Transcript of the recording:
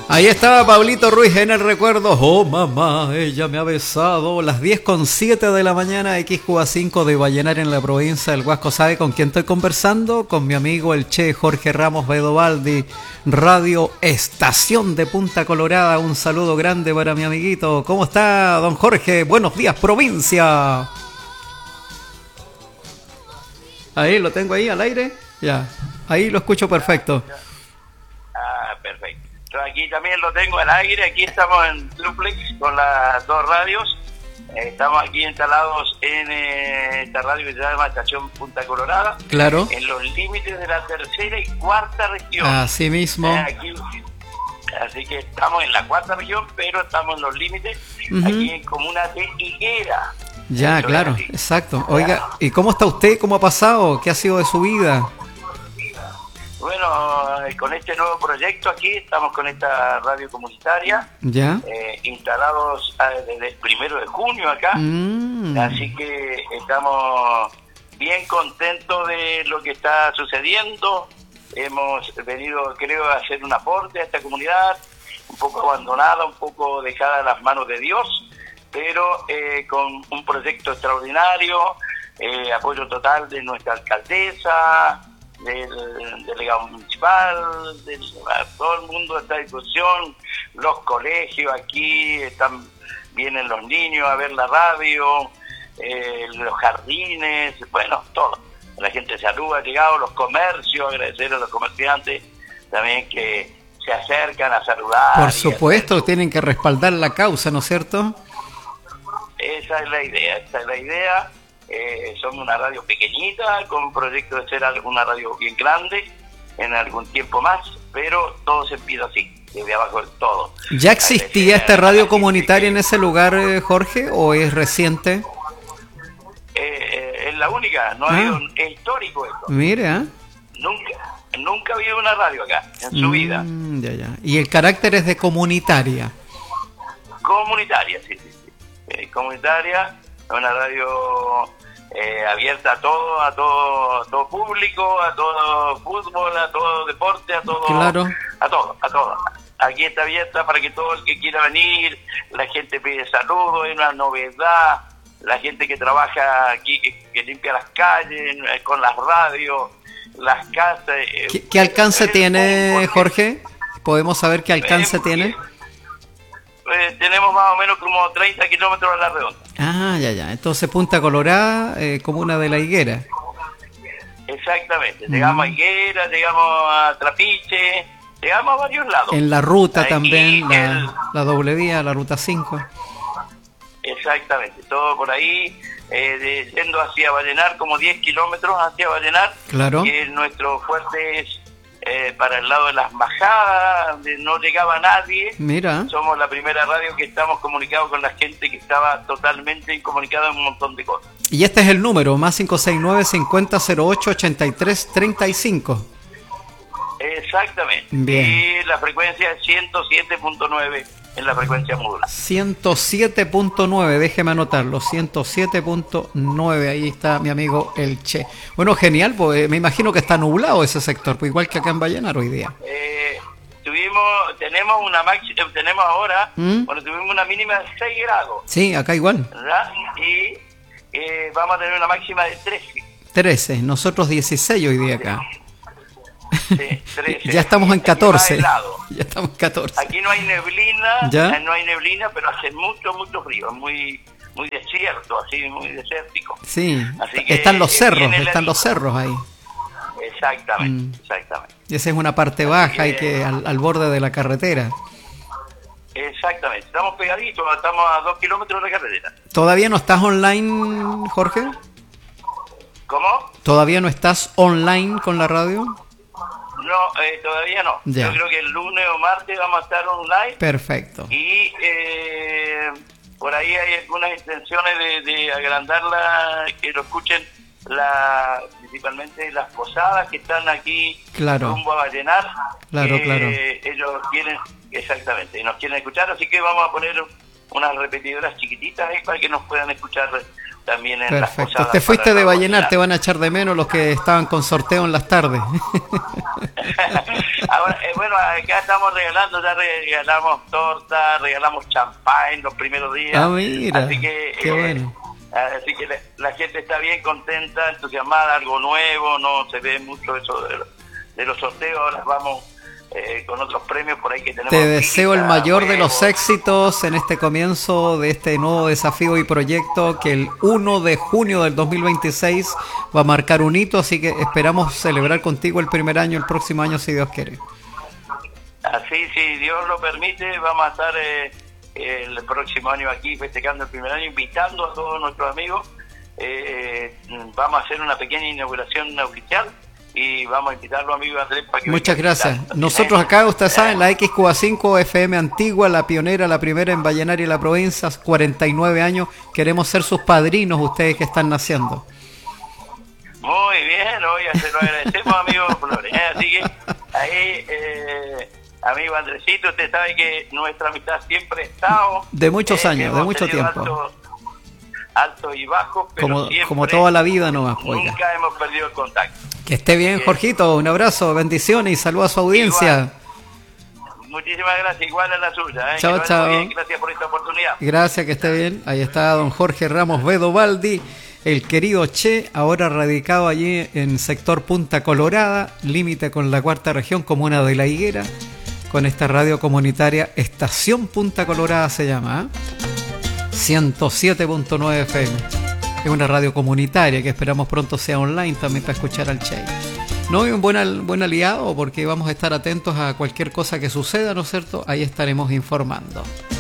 Ahí estaba Pablito Ruiz en el recuerdo. Oh mamá, ella me ha besado. Las 10:07 de la mañana, XQA5 de Vallenar en la provincia del Huasco. ¿Sabe con quién estoy conversando? Con mi amigo el Che Jorge Ramos Bedovaldi, Radio Estación de Punta Colorada. Un saludo grande para mi amiguito. ¿Cómo está, don Jorge? Buenos días, provincia. Ahí lo tengo ahí al aire. Ya, ahí lo escucho perfecto. Perfecto. Aquí también lo tengo al aire. Aquí estamos en duplex con las dos radios. Estamos aquí instalados en esta radio que se llama Estación Punta Colorada. Claro. En los límites de la tercera y cuarta región. Así mismo. Así que estamos en la cuarta región, pero estamos en los límites. Aquí en comuna de Higuera. Ya, eso claro, exacto. Oiga, ¿y cómo está usted? ¿Cómo ha pasado? ¿Qué ha sido de su vida? Bueno, con este nuevo proyecto aquí, estamos con esta radio comunitaria, ¿ya? Instalados desde el 1 de junio acá, así que estamos bien contentos de lo que está sucediendo. Hemos venido, creo, a hacer un aporte a esta comunidad, un poco abandonada, un poco dejada en las manos de Dios, pero con un proyecto extraordinario, apoyo total de nuestra alcaldesa, del delegado municipal, todo el mundo está a disposición, los colegios aquí, vienen los niños a ver la radio, los jardines, bueno, todo. La gente de salud ha llegado, los comercios, agradecer a los comerciantes también que se acercan a saludar. Por supuesto, tienen que respaldar la causa, ¿no es cierto? Esa es la idea. Somos una radio pequeñita con un proyecto de ser una radio bien grande en algún tiempo más, pero todo se empieza así, desde abajo del todo. ¿Ya existía esta radio comunitaria en ese lugar, Jorge, o es reciente? Es la única, no ha habido, es histórico esto. Mira. Nunca ha habido una radio acá en su vida. Ya. ¿Y el carácter es de comunitaria? Comunitaria, sí. Comunitaria, una radio abierta a todo público, a todo fútbol, a todo deporte, a todo, claro. a todo. Aquí está abierta para que todo el que quiera venir, la gente pide saludos, es una novedad, la gente que trabaja aquí, que limpia las calles, con las radios, las casas. ¿Qué alcance tiene, Jorge? ¿Podemos saber qué alcance tiene? Tenemos más o menos como 30 kilómetros a la redonda. Ya. Entonces Punta Colorada, comuna de La Higuera. Exactamente. Llegamos a Higuera, llegamos a Trapiche, llegamos a varios lados. En la ruta también, la doble vía, la ruta 5. Exactamente, todo por ahí, yendo hacia Vallenar, como 10 kilómetros hacia Vallenar. Claro. Y nuestro fuerte es para el lado de las Majadas, donde no llegaba nadie. Mira. Somos la primera radio que estamos comunicados con la gente que estaba totalmente incomunicada en un montón de cosas. Y este es el número, más 569-5008-8335. Exactamente. Bien. Y la frecuencia es 107.9 en la frecuencia modular. 107.9, déjeme anotarlo, 107.9, ahí está mi amigo el Che. Bueno, genial, pues me imagino que está nublado ese sector, pues igual que acá en Vallenar hoy día. Tenemos ahora, tuvimos una mínima de 6 grados. Sí, acá igual. ¿Verdad? Y vamos a tener una máxima de 13. 13, nosotros 16 hoy día acá. Sí, 13. Ya estamos en 14. Ya estamos en 14. Aquí no hay neblina, ¿ya? No hay neblina, pero hace mucho frío, muy desierto, así, muy desértico. Sí, así que están los cerros ahí. Exactamente. Y esa es una parte baja, hay que al borde de la carretera. Exactamente, estamos pegaditos, estamos a 2 kilómetros de la carretera. ¿Todavía no estás online, Jorge? ¿Cómo? ¿Todavía no estás online con la radio? No, todavía no. Ya. Yo creo que el lunes o martes vamos a estar online. Perfecto. Y por ahí hay algunas intenciones de agrandarla, que lo escuchen principalmente las posadas que están aquí, claro, rumbo a Vallenar. Claro. Ellos quieren, exactamente, nos quieren escuchar, así que vamos a poner unas repetidoras chiquititas ahí para que nos puedan escuchar también en las Perfecto. posadas. Te fuiste de Vallenar, cocinar. te van a echar de menos los que estaban con sorteo en las tardes. Ahora, bueno, acá estamos regalando, ya regalamos torta, regalamos champán los primeros días. Ah, mira, así que, qué bueno. Así que la gente está bien contenta, entusiasmada, algo nuevo, no se ve mucho eso de los sorteos, ahora vamos con otros premios por ahí que tenemos. Te deseo el mayor de los huevos. éxitos en este comienzo de este nuevo desafío y proyecto que el 1 de junio del 2026 va a marcar un hito, así que esperamos celebrar contigo el primer año, el próximo año, si Dios quiere. Así, si Dios lo permite, vamos a estar el próximo año aquí festejando el primer año, invitando a todos nuestros amigos. Vamos a hacer una pequeña inauguración oficial y vamos a invitarlo, amigo Andrés, para que Muchas venga a gracias. visitar. Nosotros acá, ustedes saben, la XQA5 FM Antigua, la pionera, la primera en Vallenar y la provincia, 49 años. Queremos ser sus padrinos, ustedes que están naciendo. Muy bien, oiga, se lo agradecemos, amigo Flores. Así que ahí, amigo Andresito, usted sabe que nuestra amistad siempre ha estado. De muchos años, de hemos mucho tenido tiempo. Altos y bajos, pero Como toda la vida nomás, oiga. nunca hemos perdido el contacto. Que esté bien, Jorgito. Un abrazo, bendiciones y saludos a su audiencia. Igual. Muchísimas gracias, igual a la suya. Chao, Que vaya chao. muy bien, gracias por esta oportunidad. Gracias, que esté bien. Ahí está don Jorge Ramos Bedobaldi, el querido Che, ahora radicado allí en sector Punta Colorada, límite con la cuarta región, comuna de La Higuera, con esta radio comunitaria Estación Punta Colorada se llama, 107.9 FM. Es una radio comunitaria que esperamos pronto sea online también para escuchar al Che. No, y un buen aliado porque vamos a estar atentos a cualquier cosa que suceda, ¿no es cierto? Ahí estaremos informando.